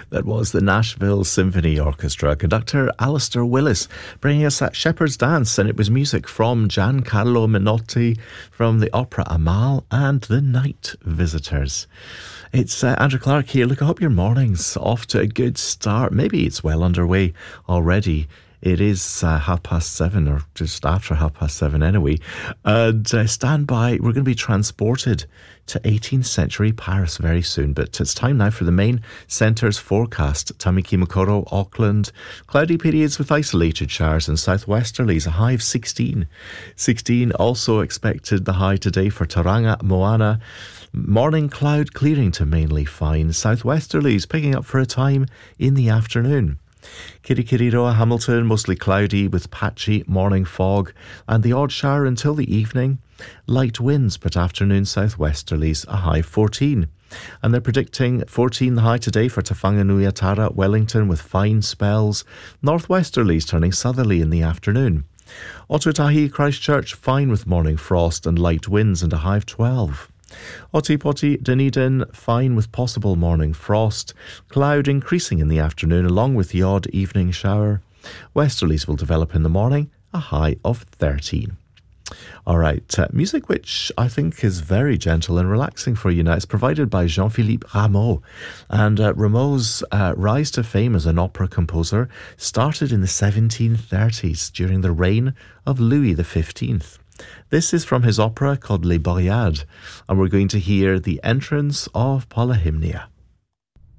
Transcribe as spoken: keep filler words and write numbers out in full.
That was the Nashville Symphony Orchestra, conductor Alistair Willis, bringing us that Shepherd's Dance, and it was music from Giancarlo Menotti from the opera Amal and the Night Visitors. It's uh, Andrew Clark here. Look, I hope your morning's off to a good start. Maybe it's well underway already. It is uh, half past seven, or just after half past seven anyway. And uh, stand by, we're going to be transported to eighteenth century Paris very soon. But it's time now for the main centre's forecast. Tamaki Makaurau, Auckland, cloudy periods with isolated showers and southwesterlies, a high of sixteen. sixteen also expected the high today for Tauranga, Moana. Morning cloud clearing to mainly fine. Southwesterlies picking up for a time in the afternoon. Kirikiriroa, Hamilton, mostly cloudy with patchy morning fog and the odd shower until the evening. Light winds, but afternoon southwesterlies, a high fourteen. And they're predicting fourteen the high today for Te Whanganui-a-Tara, Wellington with fine spells. Northwesterlies turning southerly in the afternoon. Ōtautahi, Christchurch, fine with morning frost and light winds and a high of twelve. Otipoti, Dunedin, fine with possible morning frost. Cloud increasing in the afternoon along with the odd evening shower. Westerlies will develop in the morning, a high of thirteen. Alright, uh, music which I think is very gentle and relaxing for you now. It's provided by Jean-Philippe Rameau. And uh, Rameau's uh, rise to fame as an opera composer started in the seventeen thirties during the reign of Louis the fifteenth. This is from his opera called Les Boreades, and we're going to hear the entrance of Polyhymnia.